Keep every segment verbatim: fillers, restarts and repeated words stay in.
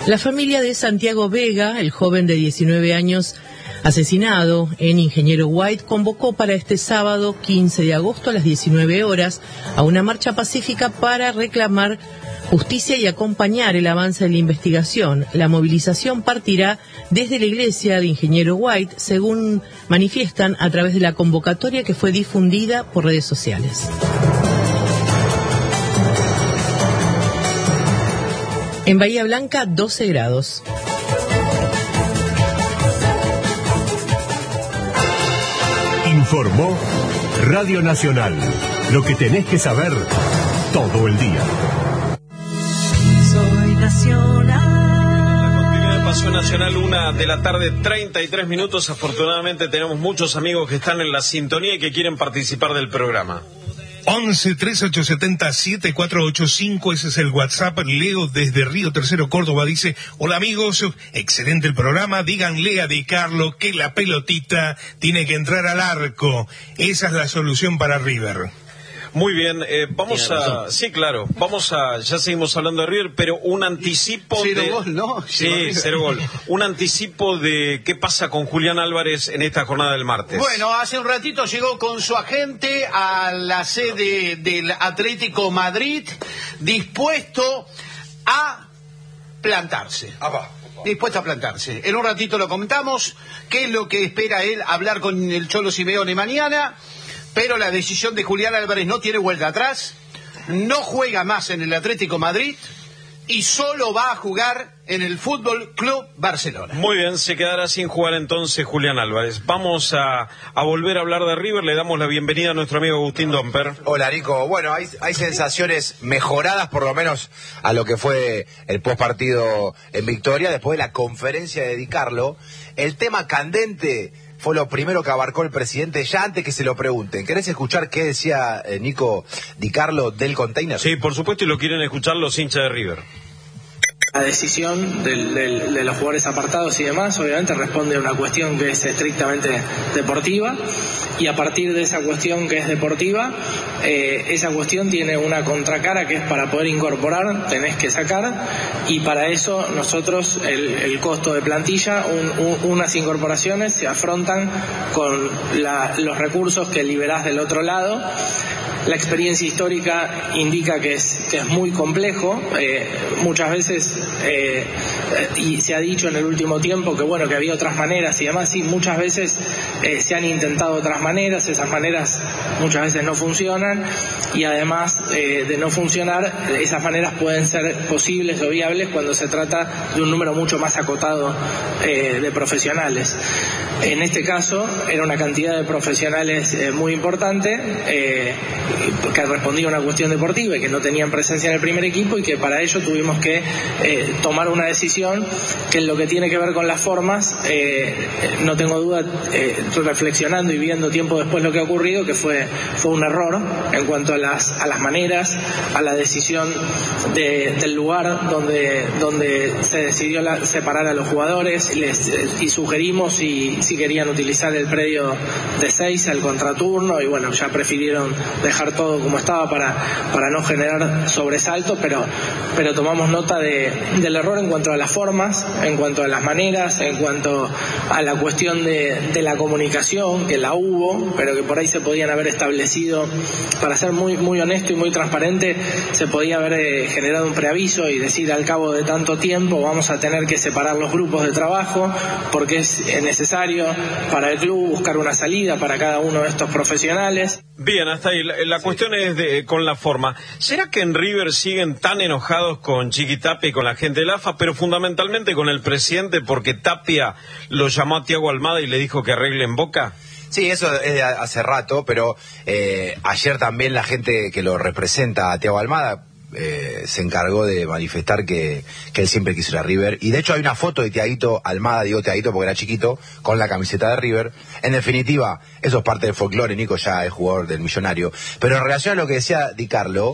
La familia de Santiago Vega, el joven de diecinueve años asesinado en Ingeniero White, convocó para este sábado quince de agosto a las diecinueve horas a una marcha pacífica para reclamar justicia y acompañar el avance de la investigación. La movilización partirá desde la iglesia de Ingeniero White, según manifiestan a través de la convocatoria que fue difundida por redes sociales. En Bahía Blanca, doce grados. Informó Radio Nacional. Lo que tenés que saber todo el día. Soy Nacional. La continuidad de Pasión Nacional, una de la tarde, treinta y tres minutos. Afortunadamente tenemos muchos amigos que están en la sintonía y que quieren participar del programa. once, trece, ochocientos setenta, setenta y cuatro ochenta y cinco, ese es el WhatsApp. Leo desde Río Tercero, Córdoba, dice: hola amigos, excelente el programa, díganle a Di Carlo que la pelotita tiene que entrar al arco, esa es la solución para River. Muy bien, eh, vamos a... Sí, claro, vamos a... Ya seguimos hablando de River, pero un anticipo cero de... gol, ¿no? Sí, cero gol. Un anticipo de qué pasa con Julián Álvarez en esta jornada del martes. Bueno, hace un ratito llegó con su agente a la sede del Atlético Madrid, dispuesto a plantarse. Ah, va. Dispuesto a plantarse. En un ratito lo comentamos, qué es lo que espera él, hablar con el Cholo Simeone mañana. Pero la decisión de Julián Álvarez no tiene vuelta atrás, no juega más en el Atlético Madrid y solo va a jugar en el Fútbol Club Barcelona. Muy bien, se quedará sin jugar entonces Julián Álvarez. Vamos a, a volver a hablar de River, le damos la bienvenida a nuestro amigo Agustín Domper. Hola Nico, bueno, hay, hay sensaciones mejoradas por lo menos a lo que fue el postpartido en Victoria, después de la conferencia de Di Carlo. El tema candente fue lo primero que abarcó el presidente, ya antes que se lo pregunten. ¿Querés escuchar qué decía eh, Nico Di Carlo del container? Sí, por supuesto, y lo quieren escuchar los hinchas de River. La decisión del, del, de los jugadores apartados y demás obviamente responde a una cuestión que es estrictamente deportiva, y a partir de esa cuestión que es deportiva, eh, esa cuestión tiene una contracara que es para poder incorporar tenés que sacar, y para eso nosotros el, el costo de plantilla, un, un, unas incorporaciones se afrontan con la, los recursos que liberás del otro lado. La experiencia histórica indica que es, que es muy complejo, eh, muchas veces, eh, y se ha dicho en el último tiempo que bueno, que había otras maneras y demás, sí, muchas veces eh, se han intentado otras maneras, esas maneras muchas veces no funcionan, y además eh, de no funcionar, esas maneras pueden ser posibles o viables cuando se trata de un número mucho más acotado eh, de profesionales. En este caso era una cantidad de profesionales eh, muy importante, eh, que respondía a una cuestión deportiva y que no tenían presencia en el primer equipo, y que para ello tuvimos que eh, tomar una decisión que en lo que tiene que ver con las formas, eh, no tengo duda, eh, estoy reflexionando y viendo tiempo después lo que ha ocurrido, que fue, fue un error en cuanto a las, a las maneras, a la decisión de, del lugar donde, donde se decidió la, separar a los jugadores, les, y sugerimos si, si querían utilizar el predio de seis al contraturno, y bueno, ya prefirieron dejar todo como estaba para, para no generar sobresaltos, pero, pero tomamos nota de, del error en cuanto a las formas, en cuanto a las maneras, en cuanto a la cuestión de, de la comunicación, que la hubo, pero que por ahí se podían haber establecido, para ser muy, muy honesto y muy transparente, se podía haber eh, generado un preaviso y decir al cabo de tanto tiempo vamos a tener que separar los grupos de trabajo, porque es necesario para el club buscar una salida para cada uno de estos profesionales. Bien, hasta ahí. La, la cuestión es de, con la forma. ¿Será que en River siguen tan enojados con Chiqui Tapia y con la gente del A F A, pero fundamentalmente con el presidente porque Tapia lo llamó a Thiago Almada y le dijo que arregle en Boca? Sí, eso es de hace rato, pero eh, ayer también la gente que lo representa a Thiago Almada eh, se encargó de manifestar que, que él siempre quiso ir a River, y de hecho hay una foto de Thiaguito Almada, digo Thiaguito porque era chiquito, con la camiseta de River. En definitiva, eso es parte del folclore, Nico ya es jugador del Millonario, pero en relación a lo que decía Di Carlo,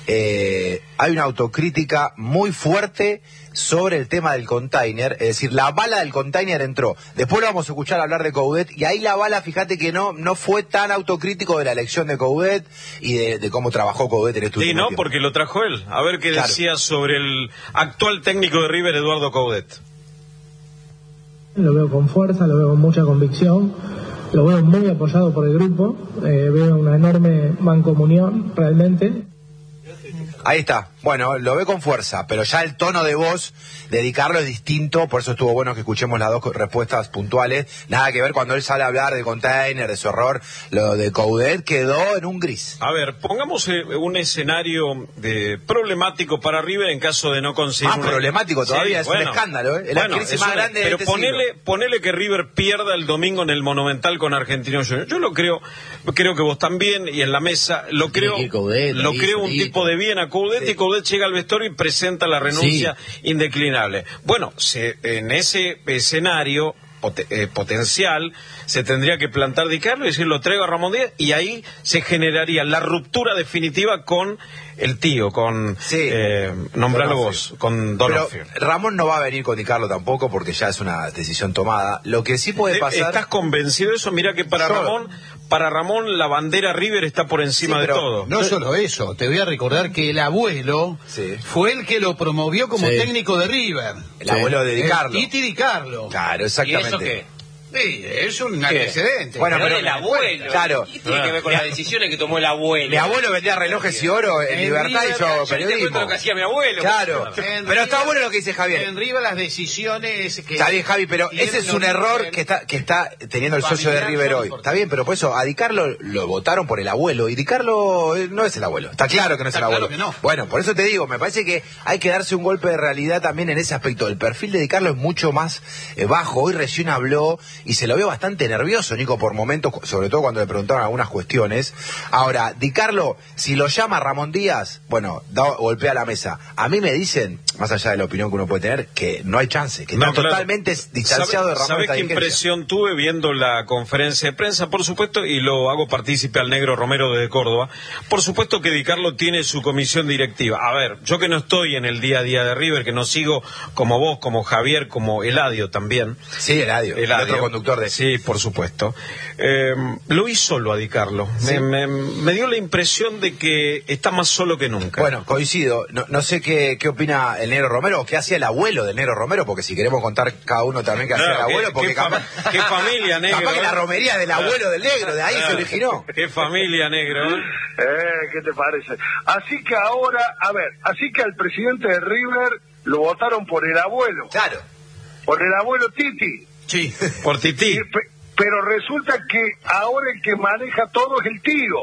eh, hay una autocrítica muy fuerte sobre el tema del container, es decir, la bala del container entró. Después lo vamos a escuchar hablar de Coudet, y ahí la bala, fíjate que no no fue tan autocrítico de la elección de Coudet y de, de cómo trabajó Coudet en este Sí, último no, tiempo. porque lo trajo él. A ver qué Claro. decía sobre el actual técnico de River, Eduardo Coudet. Lo veo con fuerza, lo veo con mucha convicción, lo veo muy apoyado por el grupo, eh, veo una enorme mancomunión realmente. Ahí está. Bueno, lo ve con fuerza, pero ya el tono de voz de Di Carlo es distinto, por eso estuvo bueno que escuchemos las dos respuestas puntuales. Nada que ver cuando él sale a hablar de container, de su error, lo de Coudet quedó en un gris. A ver, pongamos eh, un escenario de problemático para River en caso de no conseguir... Más una- problemático todavía, es un escándalo, ¿eh? Es la crisis es más una- grande de Pero este ponele, siglo. ponele que River pierda el domingo en el Monumental con Argentinos Juniors. Yo lo creo, creo que vos también, y en la mesa, lo Tiene creo, que ir Coudet, lo ahí, creo un solito. tipo de bien a Coudet, Sí. y Coudet llega al vestuario y presenta la renuncia indeclinable. Bueno, se, en ese escenario pot- eh, potencial se tendría que plantar Di Carlo y decir lo traigo a Ramón Díaz, y ahí se generaría la ruptura definitiva con el tío, con Sí. eh, nombralo Donofrio. vos, con Pero Donofrio. Ramón no va a venir con Di Carlo tampoco, porque ya es una decisión tomada. Lo que sí puede Eh, pasar... ¿Estás convencido de eso? Mira que para Yo- Ramón, para Ramón la bandera River está por encima Sí, de pero todo. No solo eso, te voy a recordar que el abuelo Sí. fue el que lo promovió como Sí. técnico de River. El abuelo de Di El Carlo. Titi Di Carlo. Claro, ¿Y exactamente. eso qué? Sí, es un antecedente. Bueno, Pero pero- el abuelo. Claro. ¿Qué tiene que ver con las decisiones que tomó el abuelo? Mi abuelo vendía relojes y oro en En Libertad y River, yo yo Yo te cuento periodismo. lo que hacía mi abuelo. Claro. En Pero está River- bueno lo que dice Javier. En River las decisiones que... Está bien, Javi, pero tienen ese es los un error River, que está que está teniendo el socio de familiar River son hoy. importantes. Está bien, pero por eso a Di Carlo lo votaron por el abuelo, y Di Carlo eh, no es el abuelo. Está claro que no es Está el claro abuelo. que no. Bueno, por eso te digo, me parece que hay que darse un golpe de realidad también en ese aspecto. El perfil de Di Carlo es mucho más eh, bajo. Hoy recién habló y se lo veo bastante nervioso, Nico, por momentos, sobre todo cuando le preguntaron algunas cuestiones. Ahora, Di Carlo, si lo llama Ramón Díaz, bueno, da, golpea la mesa. A mí me dicen, más allá de la opinión que uno puede tener, que no hay chance, que No, está claro. totalmente distanciado de Ramón. ¿Sabes esta qué dirigencia. impresión tuve viendo la conferencia de prensa? Por supuesto, y lo hago partícipe al negro Romero de Córdoba, por supuesto que Di Carlo tiene su comisión directiva. A ver, yo que no estoy en el día a día de River, que no sigo como vos, como Javier, como Eladio también. Sí, Eladio, el Eladio. otro conductor de... Sí, por supuesto. Eh, lo vi solo a Di Carlo. Sí. Me, me- me dio la impresión de que está más solo que nunca. Bueno, coincido. No, no sé qué, qué opina el Negro Romero, o qué hacía el abuelo del Negro Romero, porque si queremos contar cada uno también qué hacía Claro, el abuelo, qué- porque qué capaz, fam- qué familia, Negro, capaz que la ¿eh? romería del abuelo del Negro, de ahí se Claro. originó. Qué familia, negro. ¿eh? Eh, ¿qué te parece? Así que ahora, a ver, así que al presidente de River lo votaron por el abuelo, Claro. por el abuelo Titi. Sí. Por Tití. Y pe- pero resulta que ahora el que maneja todo es el tío.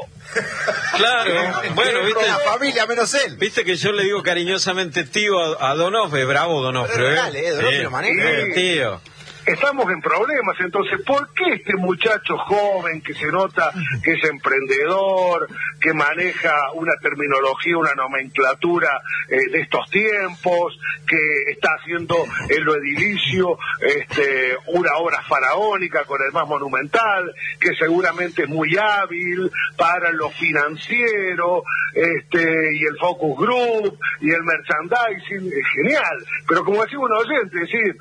Claro. Bueno, viste. La familia menos él. Viste que yo le digo cariñosamente tío a, a Donofrio, bravo Donofrio, Pero ¿eh? dale, eh, Donofrio Sí. lo maneja. Eh, tío. Estamos en problemas, entonces, ¿por qué este muchacho joven que se nota que es emprendedor, que maneja una terminología, una nomenclatura eh, de estos tiempos, que está haciendo en lo edilicio este, una obra faraónica con el más monumental, que seguramente es muy hábil para lo financiero, este, y el focus group, y el merchandising, es genial, pero como decía un oyente, es decir,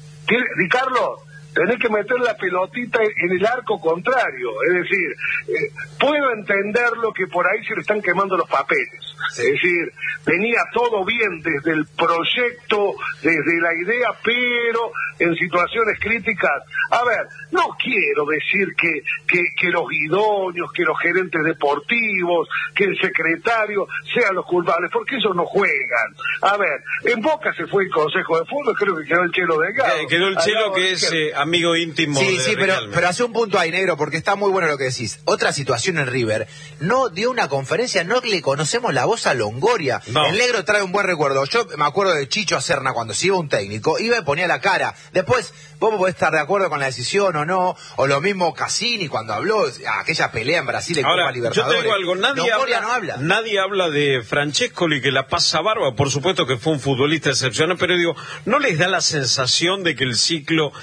Di Carlo, tenés que meter la pelotita en el arco contrario, es decir, eh, puedo entenderlo que por ahí se le están quemando los papeles, Sí. es decir, venía todo bien desde el proyecto, desde la idea, pero en situaciones críticas, a ver, no quiero decir que, que, que los idóneos, que los gerentes deportivos, que el secretario sean los culpables, porque ellos no juegan. A ver, en Boca se fue el Consejo de Fútbol, creo que quedó el Chelo Delgado. Eh, quedó el Al Chelo lado que de es izquierda. eh, amigo íntimo Sí, de sí, pero, Riquelme. pero hace un punto ahí, Negro, porque está muy bueno lo que decís. Otra situación en River, no dio una conferencia, no le conocemos la voz a Longoria. No. El Negro trae un buen recuerdo. Yo me acuerdo de Chicho Serna cuando se iba un técnico, iba y ponía la cara. Después, vos podés estar de acuerdo con la decisión o no, o lo mismo Cassini cuando habló, aquella pelea en Brasil en Ahora, Copa yo Libertadores. te digo algo, nadie Longoria habla, no habla. nadie habla de Francescoli, que la pasa barba, por supuesto que fue un futbolista excepcional, pero digo, ¿no les da la sensación de que el ciclo de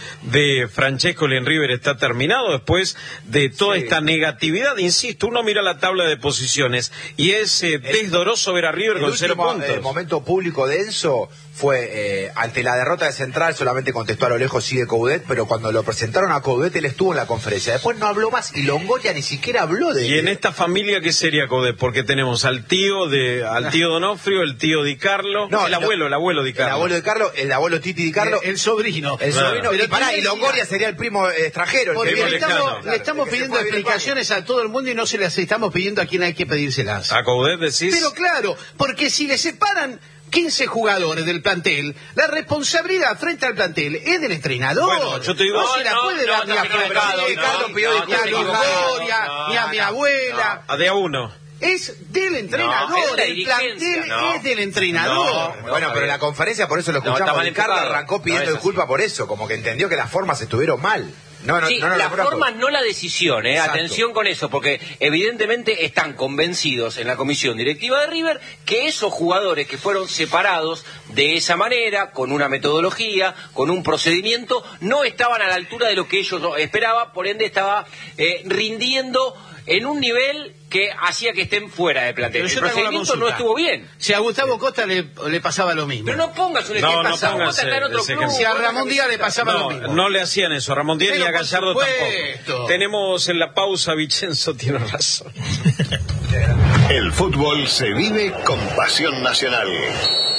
que Francescoli en River está terminado después de toda Sí. esta negatividad. Insisto, uno mira la tabla de posiciones y es eh, desdoroso ver a River El con cero último puntos. eh, momento público de Enzo fue eh, ante la derrota de Central, solamente contestó a lo lejos sí de Coudet, pero cuando lo presentaron a Coudet él estuvo en la conferencia. Después no habló más y Longoria ni siquiera habló de Y en esta familia, ¿qué sería Coudet? Porque tenemos al tío de al tío Donofrio, el tío Di Carlo, No, el no, abuelo, el abuelo Di el Carlo. abuelo de Carlos, el abuelo Titi Di Carlo, El, el sobrino. el Claro. sobrino, Pero y, pará, tiene- y Longoria sería el primo eh, extranjero. el Porque primo le lejano, estamos, claro, le estamos el que se pidiendo fue a vivir al explicaciones a todo el mundo y no se las estamos pidiendo a quien hay que pedírselas. A Coudet decís. Pero claro, porque si le separan quince jugadores del plantel, la responsabilidad frente al plantel es del entrenador. Bueno, yo te digo- no se la No, puede no, dar no, ni a estás equivocado, Fabregat, no, Carlos pidió no, ni a estás Longoria, equivocado, ni a no, mi no, abuela. A de a uno. Es del No, entrenador, es de la el dirigencia, plantel no. es del entrenador. No, Bueno, pero en la conferencia por eso lo No, está escuchamos. mal Di Carlo enfocado. arrancó pidiendo No es así. disculpas por eso, como que entendió que las formas estuvieron mal. No, no, Sí, no, no, la no, no, forma no la decisión, ¿eh? Exacto. Atención con eso, porque evidentemente están convencidos en la comisión directiva de River que esos jugadores que fueron separados de esa manera, con una metodología, con un procedimiento, no estaban a la altura de lo que ellos esperaban, por ende estaba eh, rindiendo en un nivel que hacía que estén fuera de plantel. Pero El yo te hago una procedimiento no consulta. estuvo bien. Si a Gustavo Costa le, le pasaba lo mismo. Pero no pongas un No, ejemplo. no Gustavo pongas Costa está en otro ese club. ejemplo. Si a Ramón Díaz le pasaba lo No, mismo. no le hacían eso. A Ramón Díaz Pero ni a por Gallardo supuesto. tampoco. Tenemos en la pausa, Vicenzo tiene razón. El fútbol se vive con pasión nacional.